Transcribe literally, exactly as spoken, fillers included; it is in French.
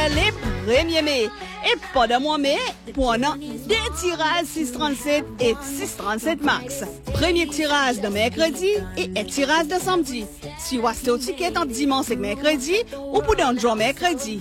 les premier mai. Et pendant mois mai, pendant deux tirages six cent trente-sept et six cent trente-sept max. Premier tirage de mercredi et un tirage de samedi. Si vous achetez au ticket entre dimanche et mercredi, ou pour d'un jour mercredi,